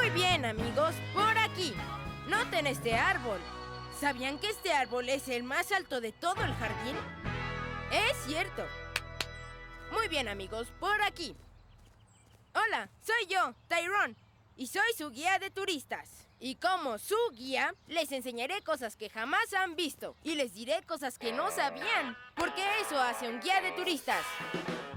Muy bien, amigos, por aquí. Noten este árbol. ¿Sabían que este árbol es el más alto de todo el jardín? Es cierto. Muy bien, amigos, por aquí. Hola, soy yo, Tyrone, y soy su guía de turistas. Y como su guía, les enseñaré cosas que jamás han visto y les diré cosas que no sabían, porque eso hace un guía de turistas.